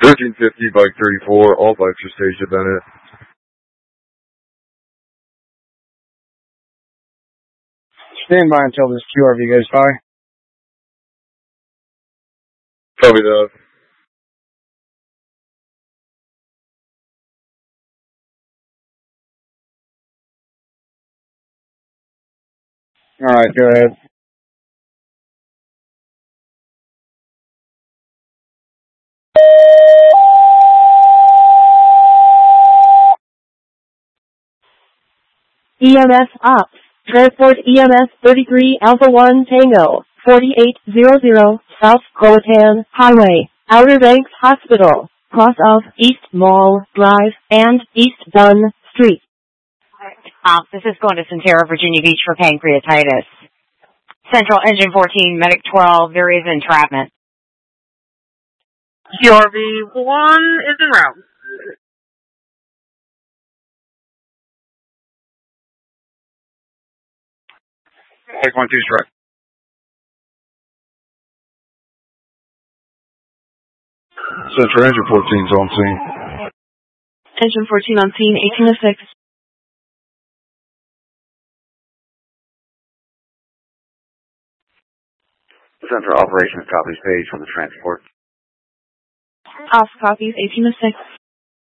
1350, bike 34, all bikes are staged at Bennett. Stand by until this QRV goes by. Copy that. Alright, go ahead. EMS Ops. Transport EMS 33 Alpha 1 Tango, 4800 South Croatan Highway, Outer Banks Hospital, cross of East Mall Drive and East Dunn Street. This is going to Centera, Virginia Beach for pancreatitis. Central Engine 14, Medic 12, there is entrapment. QRV 1 is en route. Take 1-2 strike. Central Engine 14's on scene. Engine 14 on scene, 1806. Central Operations copies page from the transport. Off copies, 1806.